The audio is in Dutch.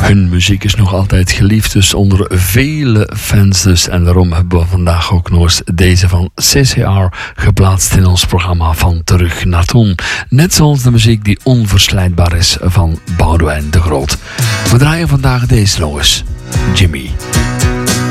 Hun muziek is nog altijd geliefd, dus onder vele fans dus. En daarom hebben we vandaag ook nog eens deze van CCR geplaatst in ons programma Van Terug naar Toen. Net zoals de muziek die onverslijdbaar is van Boudewijn de Groot. We draaien vandaag deze nog eens. Jimmy.